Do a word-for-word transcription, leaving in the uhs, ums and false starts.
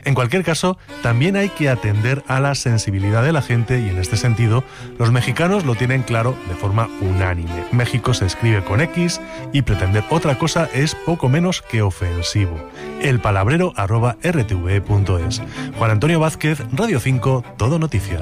En cualquier caso, también hay que atender a la sensibilidad de la gente y en este sentido, los mexicanos lo tienen claro de forma unánime. México se escribe con X y pretender otra cosa es poco menos que ofensivo. elpalabrero arroba r t v punto es. Juan Antonio Vázquez, Radio cinco, Todo Noticias.